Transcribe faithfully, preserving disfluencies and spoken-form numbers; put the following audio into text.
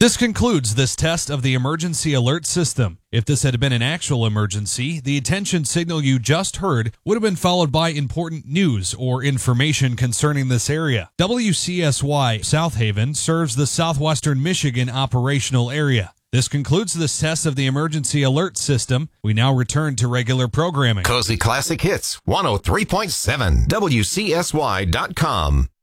This concludes this test of the emergency alert system. If this had been an actual emergency, the attention signal you just heard would have been followed by important news or information concerning this area. W C S Y South Haven serves the southwestern Michigan operational area. This concludes this test of the emergency alert system. We now return to regular programming. Cozy Classic Hits, one oh three point seven, W C S Y dot com.